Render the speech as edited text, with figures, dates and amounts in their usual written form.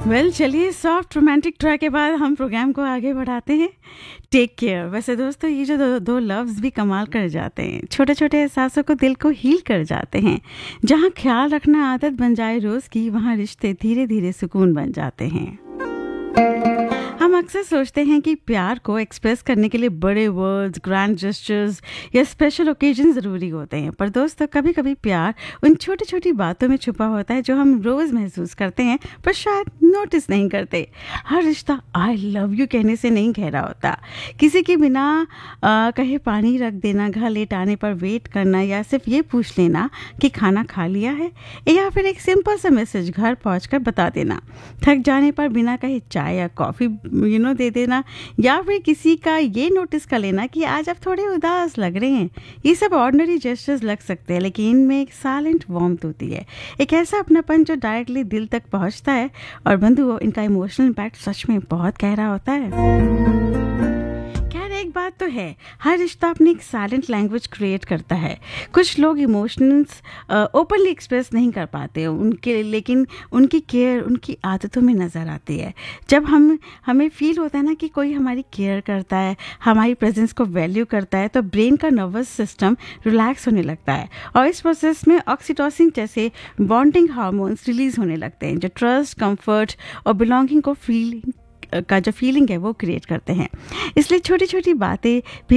चलिए soft romantic track के बाद हम प्रोग्राम को आगे बढ़ाते हैं। Take care. वैसे दोस्तों ये जो दो लफ्ज़ भी कमाल कर जाते हैं, छोटे छोटे एहसासों को दिल को हील कर जाते हैं। जहाँ ख्याल रखना आदत बन जाए रोज़ की, वहाँ रिश्ते धीरे धीरे सुकून बन जाते हैं। हम अक्सर सोचते हैं कि प्यार को एक्सप्रेस करने के लिए बड़े वर्ड्स, ग्रैंड जेस्चर्स या स्पेशल ओकेजन ज़रूरी होते हैं, पर दोस्तों कभी कभी प्यार उन छोटी छोटी बातों में छुपा होता है जो हम रोज़ महसूस करते हैं पर शायद नोटिस नहीं करते। हर रिश्ता आई लव यू कहने से नहीं गहरा होता। किसी के बिना कहे पानी रख देना, घर लेट आने पर वेट करना, या सिर्फ ये पूछ लेना कि खाना खा लिया है, या फिर एक सिंपल सा मैसेज घर पहुंचकर बता देना। थक जाने पर बिना कहे चाय या कॉफ़ी दे देना, या फिर किसी का ये नोटिस कर लेना कि आज आप थोड़े उदास लग रहे हैं। ये सब ऑर्डिनरी जेस्चर्स लग सकते हैं, लेकिन इनमें एक साइलेंट वार्मथ होती है, एक ऐसा अपनापन जो डायरेक्टली दिल तक पहुंचता है। और बंधुओं, इनका इमोशनल इम्पैक्ट सच में बहुत गहरा होता है। एक बात तो है, हर रिश्ता अपनी एक साइलेंट लैंग्वेज क्रिएट करता है। कुछ लोग इमोशंस ओपनली एक्सप्रेस नहीं कर पाते उनके, लेकिन उनकी केयर उनकी आदतों में नज़र आती है। जब हमें फील होता है ना कि कोई हमारी केयर करता है, हमारी प्रेजेंस को वैल्यू करता है, तो ब्रेन का नर्वस सिस्टम रिलैक्स होने लगता है और इस प्रोसेस में ऑक्सीटोसिन जैसे बॉन्डिंग हार्मोन्स रिलीज होने लगते हैं, जो ट्रस्ट, कंफर्ट और बिलोंगिंग को फीलिंग है वो क्रिएट करते हैं। इसलिए छोटी छोटी बातें भी